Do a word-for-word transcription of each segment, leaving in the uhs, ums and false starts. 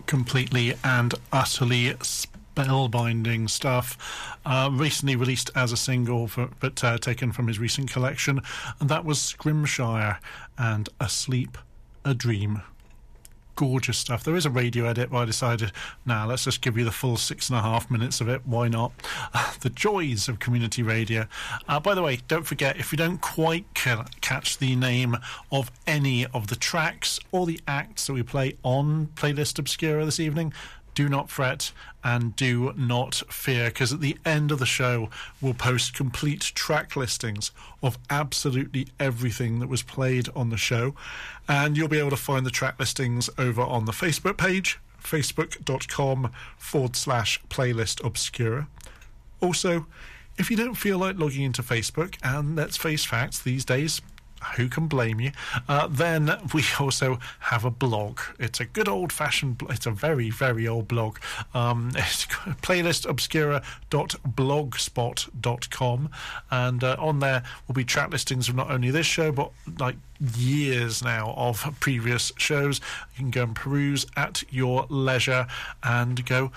Completely and utterly spellbinding stuff, uh, recently released as a single, for, but uh, taken from his recent collection, and that was Scrimshire and Asleep, a Dream. Gorgeous stuff. There is a radio edit, but I decided, now nah, let's just give you the full six and a half minutes of it. Why not? Uh, the joys of community radio. Uh, by the way, don't forget, if you don't quite ca- catch the name of any of the tracks or the acts that we play on Playlist Obscura this evening, do not fret and do not fear, because at the end of the show we'll post complete track listings of absolutely everything that was played on the show, and you'll be able to find the track listings over on the Facebook page, facebook.com forward slash playlist obscura. Also, if you don't feel like logging into Facebook, and let's face facts these days, who can blame you? Uh, then we also have a blog. It's a good old-fashioned... Bl- it's a very, very old blog. Um, it's playlist obscura dot blogspot dot com, and uh, on there will be track listings of not only this show, but like years now of previous shows. You can go and peruse at your leisure and go,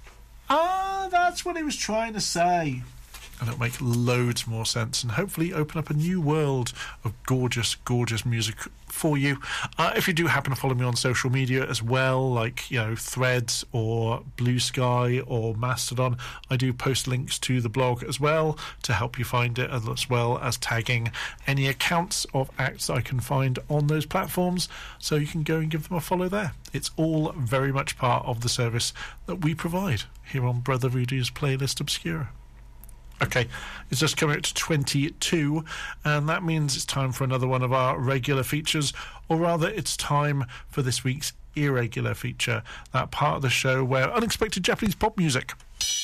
ah, that's what he was trying to say. And it'll make loads more sense and hopefully open up a new world of gorgeous, gorgeous music for you. Uh, if you do happen to follow me on social media as well, like, you know, Threads or Blue Sky or Mastodon, I do post links to the blog as well to help you find it, as well as tagging any accounts of acts that I can find on those platforms, so you can go and give them a follow there. It's all very much part of the service that we provide here on Brother Voodoo's Playlist Obscura. Okay, it's just coming up to twenty-two, and that means it's time for another one of our regular features, or rather it's time for this week's irregular feature, that part of the show where unexpected Japanese pop music.